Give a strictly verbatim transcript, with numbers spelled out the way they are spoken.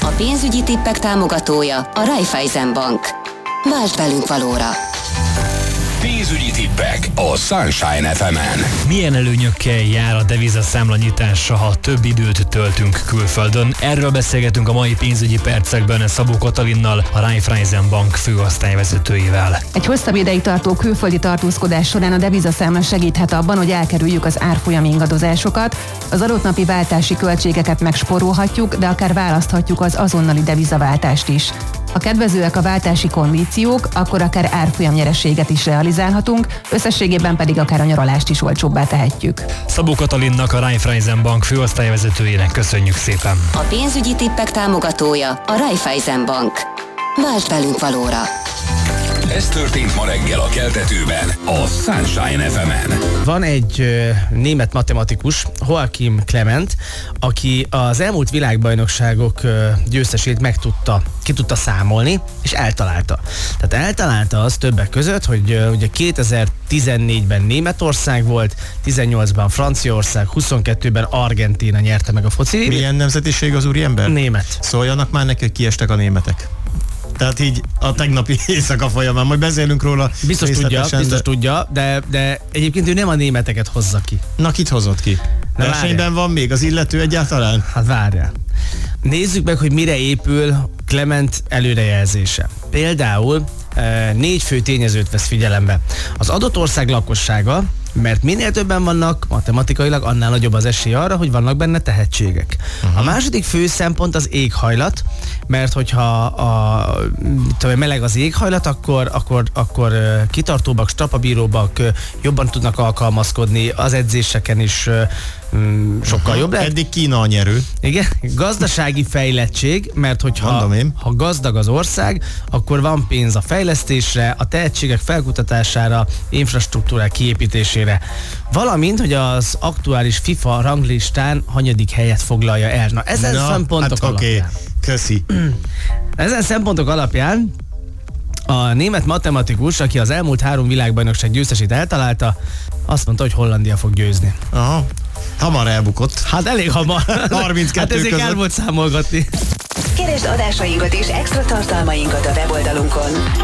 A pénzügyi tippek támogatója a Raiffeisen Bank. Váltsd velünk valóra! Pénzügyi tippek a Sunshine ef emen. Milyen előnyökkel jár a devizaszámla nyitása, ha több időt töltünk külföldön? Erről beszélgetünk a mai pénzügyi percekben Szabó Katalinnal, a Raiffeisen Bank főosztályvezetőjével. Egy hosszabb ideig tartó külföldi tartózkodás során a devizaszámla segíthet abban, hogy elkerüljük az árfolyam ingadozásokat, az adott napi váltási költségeket megspórolhatjuk, de akár választhatjuk az azonnali devizaváltást is. Ha kedvezőek a váltási kondíciók, akkor akár árfolyam nyereséget is realizálhatunk, összességében pedig akár a nyaralást is olcsóbbá tehetjük. Szabó Katalinnak, a Raiffeisen Bank főosztályvezetőjének köszönjük szépen. A pénzügyi tippek támogatója a Raiffeisen Bank. Váltsd velünk valóra! Ez történt ma reggel a Keltetőben, a Sunshine ef emen. Van egy ö, német matematikus, Joachim Clement, aki az elmúlt világbajnokságok ö, győztesét meg tudta, ki tudta számolni, és eltalálta. Tehát eltalálta az többek között, hogy ö, ugye kétezer-tizennégyben Németország volt, tizennyolcban Franciaország, huszonkettőben Argentína nyerte meg a foci. Milyen nemzetiség az úriember? Német. Szóljanak már neki, hogy kiestek a németek. Tehát így a tegnapi éjszaka folyamán, majd beszélünk róla. Biztos tudja, biztos de... tudja, de, de egyébként ő nem a németeket hozza ki. Na, kit hozott ki? Na, versenyben várjál. van még az illető egyáltalán? Hát várjál. Nézzük meg, hogy mire épül Clement előrejelzése. Például négy fő tényezőt vesz figyelembe. Az adott ország lakossága, mert minél többen vannak matematikailag, annál nagyobb az esély arra, hogy vannak benne tehetségek. Uh-huh. A második fő szempont az éghajlat, mert hogyha a, a meleg az éghajlat, akkor, akkor, akkor kitartóbbak, strapabíróbbak, jobban tudnak alkalmazkodni, az edzéseken is mm, sokkal uh-huh. jobb lehet. Eddig Kína a nyerő. Igen, gazdasági fejlettség, mert hogyha ha gazdag az ország, akkor van pénz a fejlesztésre, a tehetségek felkutatására, infrastruktúrák kiépítésére. Valamint, hogy az aktuális FIFA ranglistán hanyadik helyet foglalja el. Na, ezen Na, szempontok hát alapján. Okay. Köszi. Ezen szempontok alapján a német matematikus, aki az elmúlt három világbajnokság győztesét eltalálta, azt mondta, hogy Hollandia fog győzni. Aha. Hamar elbukott. Hát elég hamar. harminckettő hát ezért között. kell volt számolgatni. Keresd adásainkat és extra tartalmainkat a weboldalunkon.